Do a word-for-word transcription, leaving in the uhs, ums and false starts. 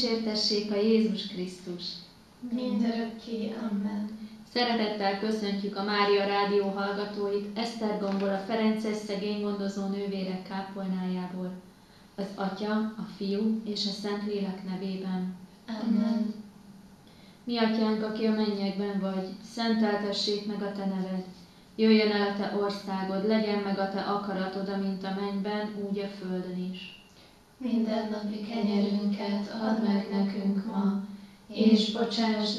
dicsértessék a Jézus Krisztus. Mindörökké. Amen. Szeretettel köszöntjük a Mária Rádió hallgatóit Esztergomból, a Ferences szegénygondozó nővérek kápolnájából. Az Atya, a Fiú és a Szentlélek nevében. Amen. Mi Atyánk, aki a mennyekben vagy, szenteltessék meg a Te neved. Jöjjön el a Te országod, legyen meg a Te akaratod, amint a mennyben, úgy a földön is. Mindennapi kenyerünket add meg nekünk ma, és bocsáss